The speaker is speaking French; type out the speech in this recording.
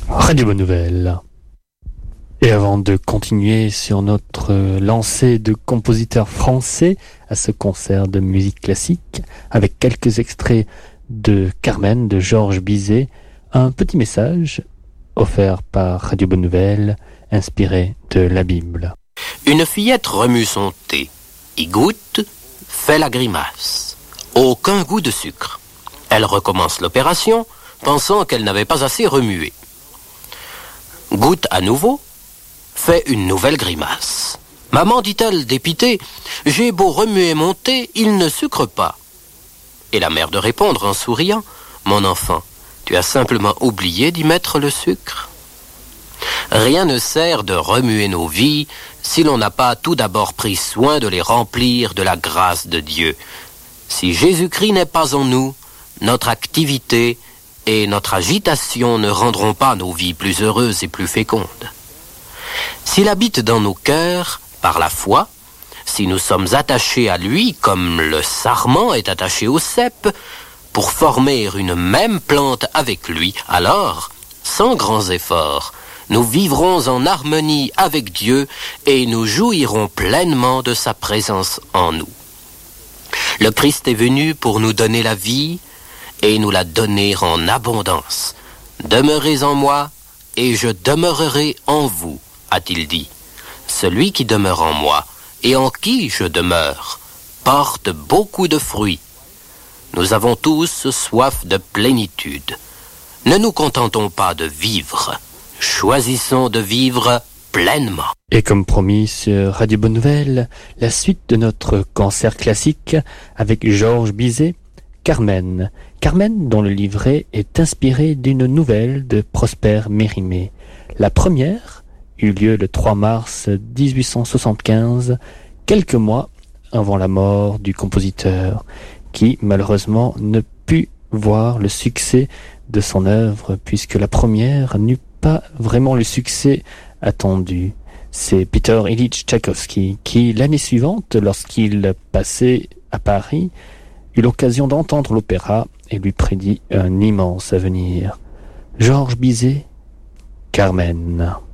Radio Bonne Nouvelle. Et avant de continuer sur notre lancée de compositeurs français à ce concert de musique classique, avec quelques extraits de Carmen de Georges Bizet, un petit message offert par Radio Bonne Nouvelle, inspiré de la Bible. Une fillette remue son thé, y goûte, fait la grimace. Aucun goût de sucre. Elle recommence l'opération, pensant qu'elle n'avait pas assez remué. Goûte à nouveau, fait une nouvelle grimace. Maman, dit-elle dépitée, j'ai beau remuer mon thé, il ne sucre pas. Et la mère de répondre en souriant, mon enfant, tu as simplement oublié d'y mettre le sucre. Rien ne sert de remuer nos vies si l'on n'a pas tout d'abord pris soin de les remplir de la grâce de Dieu. Si Jésus-Christ n'est pas en nous, notre activité et notre agitation ne rendront pas nos vies plus heureuses et plus fécondes. S'il habite dans nos cœurs, par la foi, si nous sommes attachés à lui comme le sarment est attaché au cep, pour former une même plante avec lui, alors, sans grands efforts, nous vivrons en harmonie avec Dieu et nous jouirons pleinement de sa présence en nous. Le Christ est venu pour nous donner la vie et nous la donner en abondance. Demeurez en moi et je demeurerai en vous, a-t-il dit. Celui qui demeure en moi et en qui je demeure porte beaucoup de fruits. Nous avons tous soif de plénitude. Ne nous contentons pas de vivre. Choisissons de vivre pleinement. Et comme promis sur Radio Bonne Nouvelle, la suite de notre concert classique avec Georges Bizet, Carmen. Carmen, dont le livret est inspiré d'une nouvelle de Prosper Mérimée. La première eut lieu le 3 mars 1875, quelques mois avant la mort du compositeur, qui malheureusement ne put voir le succès de son œuvre, puisque la première n'eut pas vraiment le succès attendu. C'est Peter Ilyich Tchaïkovski qui, l'année suivante, lorsqu'il passait à Paris, eut l'occasion d'entendre l'opéra et lui prédit un immense avenir. Georges Bizet, Carmen.